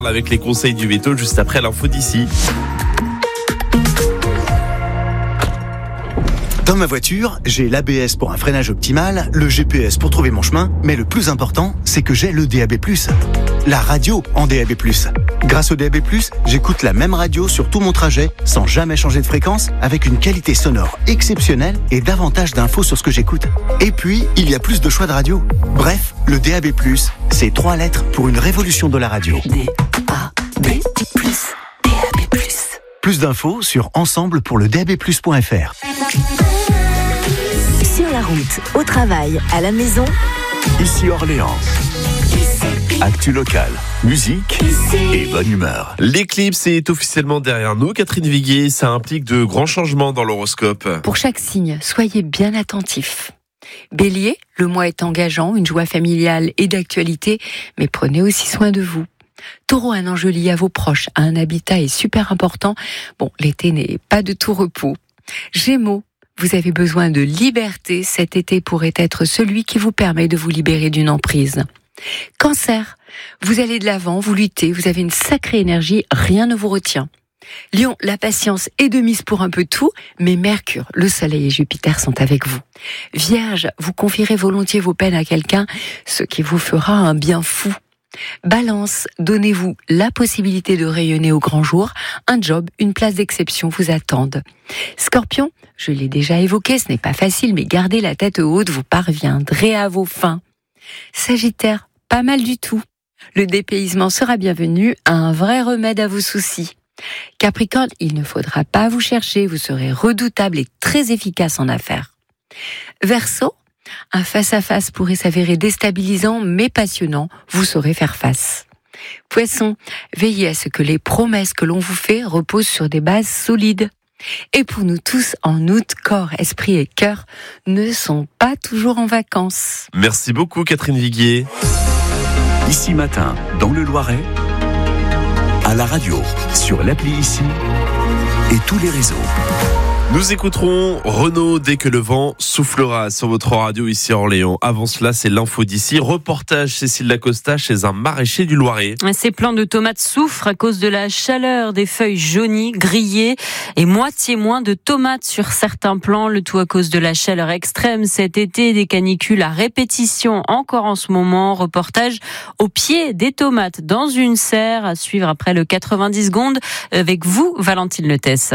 Avec les conseils du veto juste après l'info d'ici. Dans ma voiture, j'ai l'ABS pour un freinage optimal, le GPS pour trouver mon chemin, mais le plus important, c'est que j'ai le DAB+. La radio en DAB+. Grâce au DAB+, j'écoute la même radio sur tout mon trajet, sans jamais changer de fréquence, avec une qualité sonore exceptionnelle et davantage d'infos sur ce que j'écoute. Et puis, il y a plus de choix de radio. Bref, le DAB+, c'est 3 lettres pour une révolution de la radio. DAB+. DAB+. Plus d'infos sur ensemble pour le DAB+.fr. Sur la route, au travail, à la maison. Ici Orléans. Actu locale, musique et bonne humeur. L'éclipse est officiellement derrière nous. Catherine Viguier, ça implique de grands changements dans l'horoscope. Pour chaque signe, soyez bien attentifs. Bélier, le mois est engageant, une joie familiale et d'actualité, mais prenez aussi soin de vous. Taureau, un enjeu lié à vos proches, à un habitat est super important. Bon, l'été n'est pas de tout repos. Gémeaux, vous avez besoin de liberté. Cet été pourrait être celui qui vous permet de vous libérer d'une emprise. Cancer, vous allez de l'avant, vous luttez, vous avez une sacrée énergie, rien ne vous retient. Lion, la patience est de mise pour un peu tout, mais Mercure, le Soleil et Jupiter sont avec vous. Vierge, vous confierez volontiers vos peines à quelqu'un, ce qui vous fera un bien fou. Balance, donnez-vous la possibilité de rayonner au grand jour. Un job, une place d'exception vous attendent. Scorpion, je l'ai déjà évoqué, ce n'est pas facile, mais gardez la tête haute, vous parviendrez à vos fins. Sagittaire, pas mal du tout. Le dépaysement sera bienvenu, un vrai remède à vos soucis. Capricorne, il ne faudra pas vous chercher, vous serez redoutable et très efficace en affaires. Verseau, un face-à-face pourrait s'avérer déstabilisant mais passionnant, vous saurez faire face. Poisson, veillez à ce que les promesses que l'on vous fait reposent sur des bases solides. Et pour nous tous, en août, corps, esprit et cœur ne sont pas toujours en vacances. Merci beaucoup Catherine Viguier. Ici Matin, dans le Loiret, à la radio, sur l'appli Ici et tous les réseaux. Nous écouterons Renaud dès que le vent soufflera sur votre radio ici à Orléans. Avant cela, c'est l'info d'ici. Reportage Cécile Lacosta chez un maraîcher du Loiret. Ces plants de tomates souffrent à cause de la chaleur, des feuilles jaunies, grillées et moitié moins de tomates sur certains plants. Le tout à cause de la chaleur extrême cet été, des canicules à répétition encore en ce moment. Reportage au pied des tomates dans une serre à suivre après le 90 secondes avec vous, Valentine Letesse.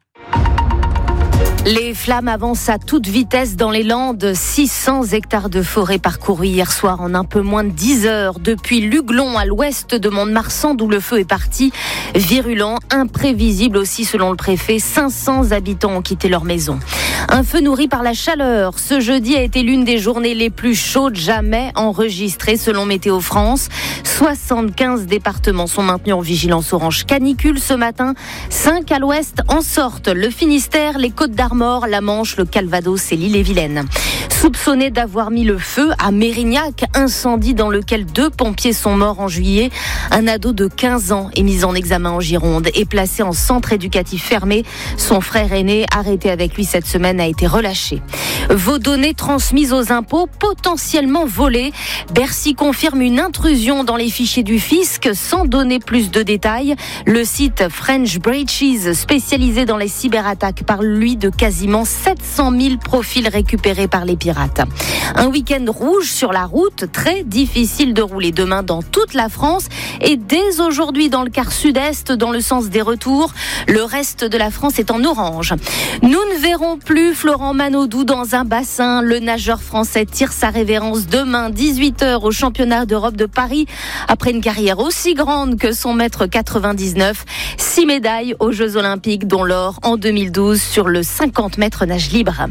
Les flammes avancent à toute vitesse dans les Landes. 600 hectares de forêt parcourus hier soir en un peu moins de 10 heures. Depuis Luglon à l'ouest de Mont-de-Marsan, d'où le feu est parti. Virulent, imprévisible aussi selon le préfet. 500 habitants ont quitté leur maison. Un feu nourri par la chaleur. Ce jeudi a été l'une des journées les plus chaudes jamais enregistrées selon Météo France. 75 départements sont maintenus en vigilance orange canicule ce matin. 5 à l'ouest en sortent. Le Finistère, les Côtes-d'Armor, la Manche, le Calvados et l'Ille-et-Vilaine. Soupçonné d'avoir mis le feu à Mérignac, incendie dans lequel 2 pompiers sont morts en juillet. Un ado de 15 ans est mis en examen en Gironde et placé en centre éducatif fermé. Son frère aîné, arrêté avec lui cette semaine, a été relâché. Vos données transmises aux impôts potentiellement volées. Bercy confirme une intrusion dans les fichiers du fisc sans donner plus de détails. Le site French Breaches, spécialisé dans les cyberattaques, parle lui de quasiment 700 000 profils récupérés par les pirates. Un week-end rouge sur la route, très difficile de rouler demain dans toute la France et dès aujourd'hui dans le quart sud-est dans le sens des retours. Le reste de la France est en orange. Nous ne verrons plus Florent Manodou dans un bassin. Le nageur français tire sa révérence demain 18h au championnat d'Europe de Paris. Après une carrière aussi grande que son mètre 99, 6 médailles aux Jeux Olympiques dont l'or en 2012 sur le 50 mètres nage libre.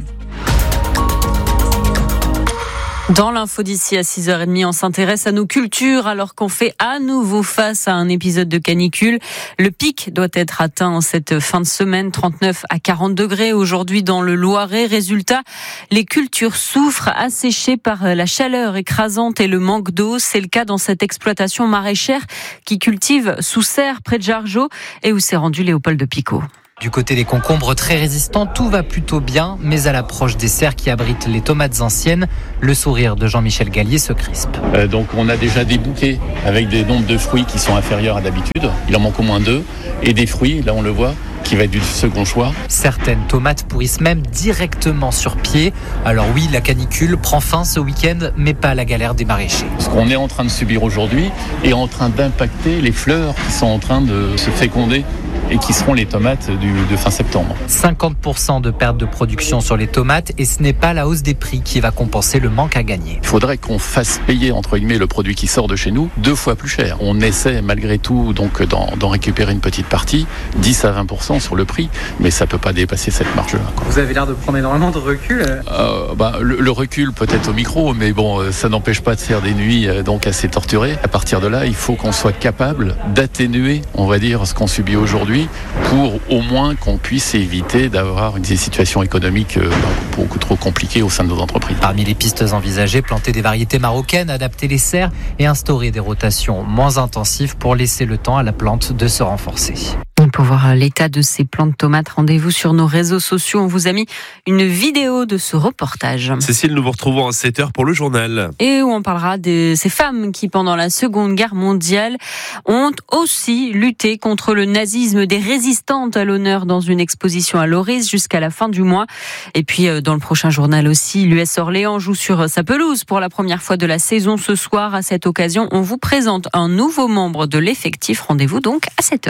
Dans l'info d'ici à 6h30, on s'intéresse à nos cultures alors qu'on fait à nouveau face à un épisode de canicule. Le pic doit être atteint en cette fin de semaine, 39 à 40 degrés aujourd'hui dans le Loiret. Résultat, les cultures souffrent, asséchées par la chaleur écrasante et le manque d'eau. C'est le cas dans cette exploitation maraîchère qui cultive sous serre près de Jargeau et où s'est rendu Léopold de Picot. Du côté des concombres très résistants, tout va plutôt bien, mais à l'approche des serres qui abritent les tomates anciennes, le sourire de Jean-Michel Gallier se crispe. Donc on a déjà des bouquets avec des nombres de fruits qui sont inférieurs à d'habitude. Il en manque au moins 2. Et des fruits, là on le voit, qui va être du second choix. Certaines tomates pourrissent même directement sur pied. Alors oui, la canicule prend fin ce week-end, mais pas la galère des maraîchers. Ce qu'on est en train de subir aujourd'hui est en train d'impacter les fleurs qui sont en train de se féconder et qui seront les tomates de fin septembre. 50% de perte de production sur les tomates et ce n'est pas la hausse des prix qui va compenser le manque à gagner. Il faudrait qu'on fasse payer, entre guillemets, le produit qui sort de chez nous 2 fois plus cher. On essaie malgré tout donc d'en récupérer une petite partie, 10 à 20% sur le prix, mais ça ne peut pas dépasser cette marge-là. Vous avez l'air de prendre énormément de recul. Le recul peut-être au micro, mais bon, ça n'empêche pas de faire des nuits donc assez torturées. À partir de là, il faut qu'on soit capable d'atténuer, on va dire, ce qu'on subit aujourd'hui, pour au moins qu'on puisse éviter d'avoir des situations économiques beaucoup trop compliquées au sein de nos entreprises. Parmi les pistes envisagées, planter des variétés marocaines, adapter les serres et instaurer des rotations moins intensives pour laisser le temps à la plante de se renforcer. Pour voir l'état de ces plants de tomates, rendez-vous sur nos réseaux sociaux. On vous a mis une vidéo de ce reportage. Cécile, nous vous retrouvons à 7h pour le journal. Et où on parlera de ces femmes qui, pendant la Seconde Guerre mondiale, ont aussi lutté contre le nazisme, des résistantes à l'honneur dans une exposition à Loris jusqu'à la fin du mois. Et puis, dans le prochain journal aussi, l'US Orléans joue sur sa pelouse pour la première fois de la saison ce soir. À cette occasion, on vous présente un nouveau membre de l'effectif. Rendez-vous donc à 7h.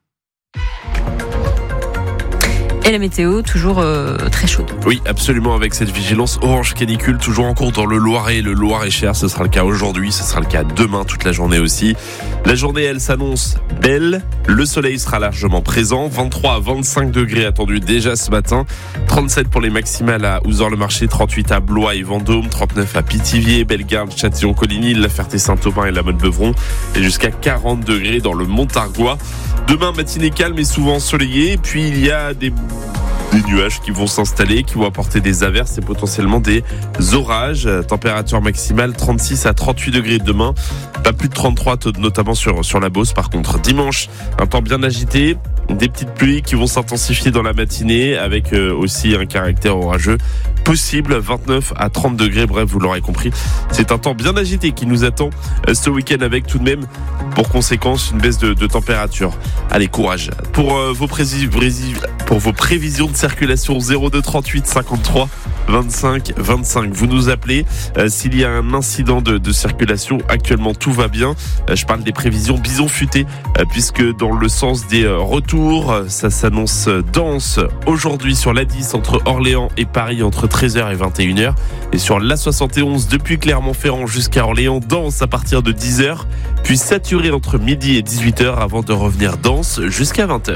Et la météo, toujours très chaude. Oui, absolument, avec cette vigilance orange canicule, toujours en cours dans le Loiret, le Loir-et-Cher. Ce sera le cas aujourd'hui, ce sera le cas demain, toute la journée aussi. La journée, elle s'annonce belle. Le soleil sera largement présent. 23 à 25 degrés attendus déjà ce matin. 37 pour les maximales à Ouzor-le-Marché, 38 à Blois et Vendôme, 39 à Pithiviers, Bellegarde, Châtillon-Coligny, La Ferté-Saint-Aubin et la Motte-Beuvron. Et jusqu'à 40 degrés dans le Montargois. Demain, matinée calme et souvent ensoleillée. Puis il y a des nuages qui vont s'installer, qui vont apporter des averses et potentiellement des orages. Température maximale 36 à 38 degrés demain. Pas plus de 33 notamment sur la Beauce. Par contre, dimanche, un temps bien agité. Des petites pluies qui vont s'intensifier dans la matinée avec aussi un caractère orageux possible, 29 à 30 degrés. Bref, vous l'aurez compris, c'est un temps bien agité qui nous attend ce week-end avec tout de même pour conséquence une baisse de température. Allez, courage. Pour vos prévisions de circulation, 02 38 53 25 25. Vous nous appelez s'il y a un incident de circulation. Actuellement, tout va bien. Je parle des prévisions bison futé puisque dans le sens des retours, ça s'annonce dense aujourd'hui sur l'A10 entre Orléans et Paris entre 13h et 21h. Et sur l'A71 depuis Clermont-Ferrand jusqu'à Orléans, dense à partir de 10h. Puis saturé entre midi et 18h avant de revenir dense jusqu'à 20h.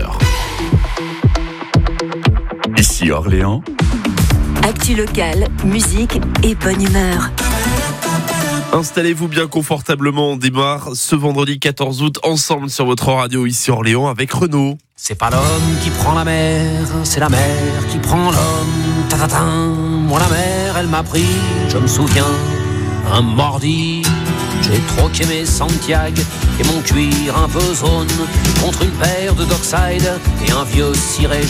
Ici Orléans. Actu locale, musique et bonne humeur. Installez-vous bien confortablement, on démarre ce vendredi 14 août ensemble sur votre radio ici Orléans avec Renaud. C'est pas l'homme qui prend la mer, c'est la mer qui prend l'homme. Ta-ta-ta, moi la mer, elle m'a pris, je me souviens, un mardi. J'ai troqué mes Santiago et mon cuir un peu zone contre une paire de Dockside et un vieux ciré.